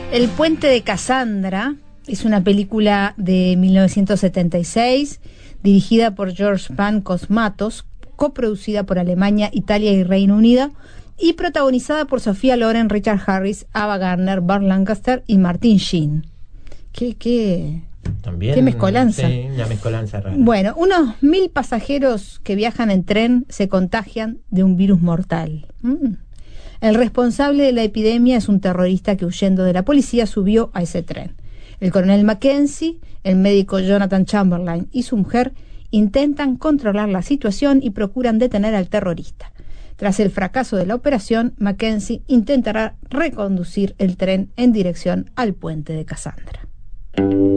El puente de Cassandra es una película de 1976 dirigida por George Cosmatos, coproducida por Alemania, Italia y Reino Unido y protagonizada por Sophia Loren, Richard Harris, Ava Gardner, Burt Lancaster y Martin Sheen. ¿Qué mezcolanza? Sí, una mezcolanza rara. Bueno, unos 1000 pasajeros que viajan en tren se contagian de un virus mortal. El responsable de la epidemia es un terrorista que, huyendo de la policía, subió a ese tren. El coronel Mackenzie, el médico Jonathan Chamberlain y su mujer intentan controlar la situación y procuran detener al terrorista. Tras el fracaso de la operación, Mackenzie intentará reconducir el tren en dirección al puente de Cassandra.